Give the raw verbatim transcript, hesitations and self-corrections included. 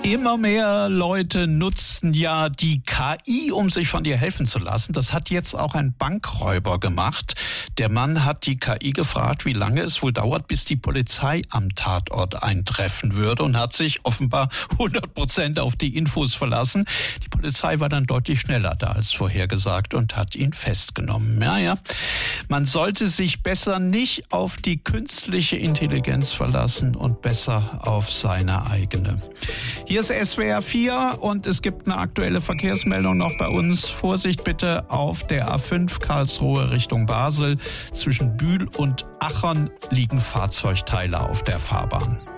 Immer mehr Leute nutzen ja die K I, um sich von dir helfen zu lassen. Das hat jetzt auch ein Bankräuber gemacht. Der Mann hat die K I gefragt, wie lange es wohl dauert, bis die Polizei am Tatort eintreffen würde, und hat sich offenbar hundert Prozent auf die Infos verlassen. Die Polizei war dann deutlich schneller da als vorhergesagt und hat ihn festgenommen. Ja, ja. Man sollte sich besser nicht auf die künstliche Intelligenz verlassen und besser auf seine eigene. Hier ist S W R vier und es gibt eine aktuelle Verkehrsmeldung noch bei uns. Vorsicht bitte auf der A fünf Karlsruhe Richtung Basel. Zwischen Bühl und Achern liegen Fahrzeugteile auf der Fahrbahn.